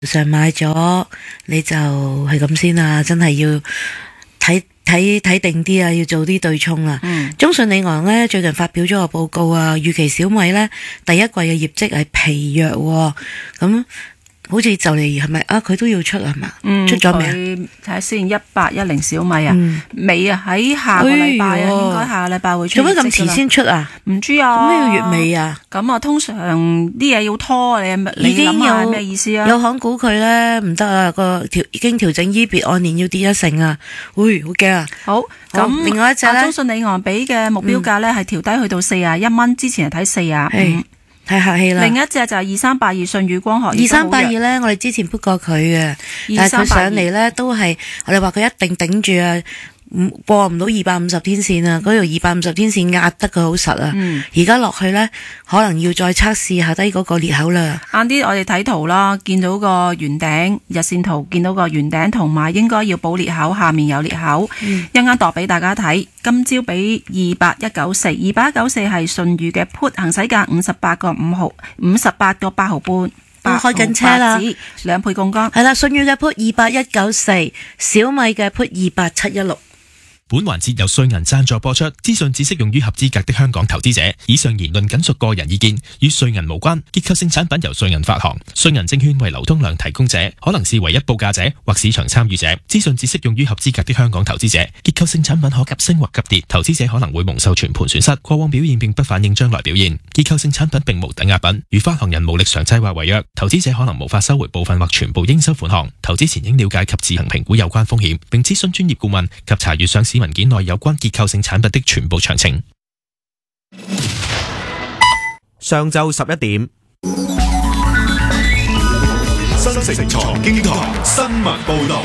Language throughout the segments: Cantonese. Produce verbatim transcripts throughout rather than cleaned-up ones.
上買咗你就係咁先啦，真係要睇睇睇定啲啊，要做啲對沖啦。 嗯， 中信里昂呢最近發表咗個報告啊，預期小米呢第一季嘅業績係疲弱喎，咁好似就嚟係咪啊？佢都要出係嘛？ 嗯， 出咗未啊？ 睇下先，一八一零小米啊， 嗯未啊，喺下個禮拜啊， 哎呦應該下個禮拜會出。 做乜咁遲先出啊？ 唔知啊， 咩要月尾啊？ 咁啊，通常啲嘢要拖，你已經你諗下有咩意思啊？ 有行估佢咧唔得啊，個調已經調整 E B I T 按年要跌一成啊，會好驚啊！ 好， 好咁另外一隻呢啊中信里昂俾嘅目標價咧係調低去到四十一蚊，之前係睇四十係五。 太客氣啦。 另一隻就係二三八二舜宇光學， 二三八二咧，我哋之前 book 過佢嘅，但係佢上嚟咧都係我哋話佢一定頂住啊，唔過唔到二百五十天線啊，嗰條二百五十天線壓得佢好實啊。而家落去咧，可能要再測試下低嗰個裂口啦。 晏啲我哋睇圖啦，見到個圓頂日線圖，見到個圓頂同埋應該要補裂口，下面有裂口， 嗯一陣間度俾大家睇。今朝俾二八一九四，二八一九四係舜宇嘅 put 行使價五十八個五毫，五十八個八毫半， 都開緊車啦， 兩倍槓桿。 係啦，舜宇嘅 put 二八一九四，小米嘅 put 二八七一六。 本環節由瑞銀贊助播出，資訊只適用於合資格的香港投資者。以上言論僅屬個人意見，與瑞銀無關。結構性產品由瑞銀發行，瑞銀證券為流通量提供者，可能是唯一報價者或市場參與者。資訊只適用於合資格的香港投資者。結構性產品可急升或急跌，投資者可能會蒙受全盤損失。過往表現並不反映將來表現。結構性產品並無抵押品，如發行人無力償債或違約，投資者可能無法收回部分或全部應收款項。投資前應了解及自行評估有關風險，並諮詢專業顧問及查閱上市文件內有關結構性產品的全部詳情。 上晝十一點， 新城財經台新聞報道。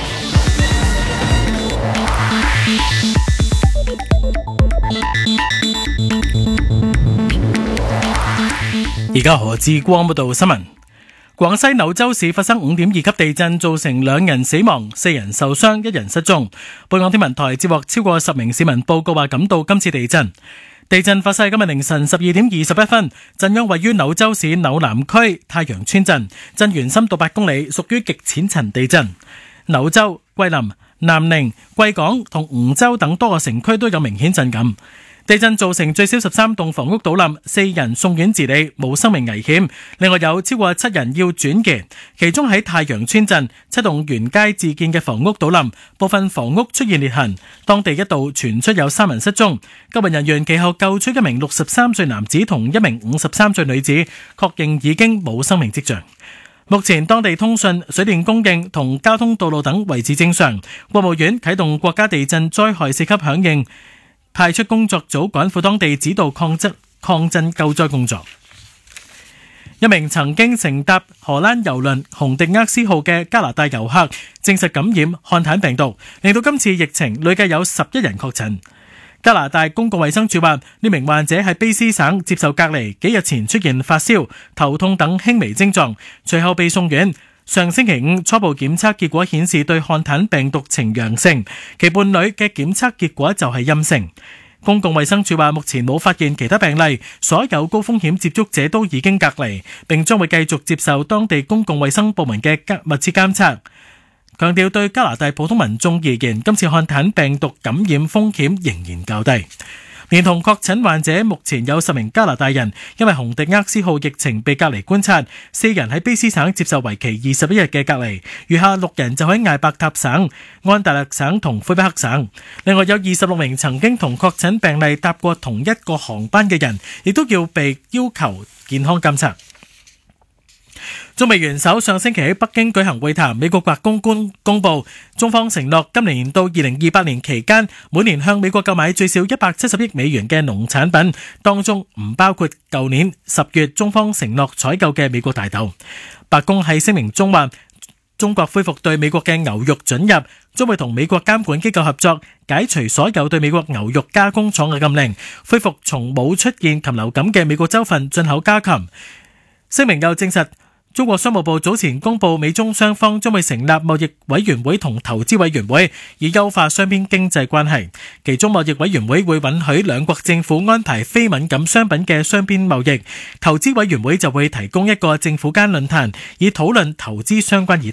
而家何志光報道新聞。廣西柳州市發生五點二級地震，造成兩人死亡、四人受傷、一人失蹤。本港天文台接獲超過十名市民報告話感到今次地震。地震發生今日凌晨十二點二十一分，震央位於柳州市柳南區太陽村鎮，震源深度八公里，屬於極淺層地震。柳州、桂林、南寧、貴港同梧州等多個城區都有明顯震感。地震造成最少十三棟房屋倒冧，四人送院治理，冇生命危險。另外有超過七人要轉移，其中喺太陽村鎮七棟原街自建嘅房屋倒冧，部分房屋出現裂痕。當地一度傳出有三人失蹤，救援人員其後救出一名六十三歲男子同一名五十三歲女子，確認已經冇生命跡象。目前當地通訊、水電供應同交通道路等維持正常。國務院啟動國家地震災害四級響應，派出工作組趕赴當地指導抗震抗震救災工作。一名曾經乘搭荷蘭郵輪洪迪厄斯號嘅加拿大遊客證實感染漢坦病毒，令到今次疫情累計有十一人確診。加拿大公共衛生署話，呢名患者喺卑斯省接受隔離，幾日前出現發燒、頭痛等輕微症狀，隨後被送院。上星期五初步檢測結果顯示對漢坦病毒呈陽性，其伴侶嘅檢測結果就係陰性。公共衛生署話目前冇發現其他病例，所有高風險接觸者都已經隔離，並將會繼續接受當地公共衛生部門嘅密切監測。強調對加拿大普通民眾而言，今次漢坦病毒感染風險仍然較低。連同確診患者，目前有十名加拿大人因為洪迪厄斯號疫情被隔離觀察，四人喺卑斯省接受為期二十一日嘅隔離，餘下六人就喺艾伯塔省、安大略省同魁北克省。另外有二十六名曾經同確診病例搭過同一個航班嘅人，亦都要被要求健康監測。中美元首上星期喺北京舉行會談，美國白宮官公布，中方承諾今年到二零二八年期間，每年向美國購買最少一百七十億美元嘅農產品，當中唔包括舊年十月中方承諾採購嘅美國大豆。白宮喺聲明中話，中國恢復對美國嘅牛肉准入，將會同美國監管機構合作，解除所有對美國牛肉加工廠嘅禁令，恢復從冇出現禽流感嘅美國州份進口家禽。聲明又證實，中國商務部早前公布，美中雙方將會成立貿易委員會同投資委員會，以優化雙邊經濟關係。其中貿易委員會會允許兩國政府安排非敏感商品嘅雙邊貿易，投資委員會就會提供一個政府間論壇，以討論投資相關議題。